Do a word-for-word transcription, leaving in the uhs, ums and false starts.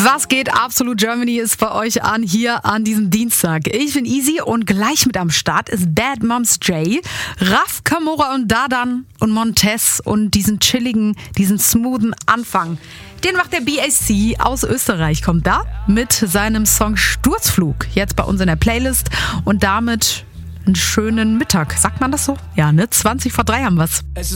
Was geht? Absolute Germany ist bei euch an, hier an diesem Dienstag. Ich bin Easy und gleich mit am Start ist Bad Moms J, Raf, Camora und Dadan und Montez und diesen chilligen, diesen smoothen Anfang. Den macht der B A C aus Österreich, kommt da mit seinem Song Sturzflug jetzt bei uns in der Playlist und damit einen schönen Mittag. Sagt man das so? Ja, ne? zwanzig vor drei haben wir's.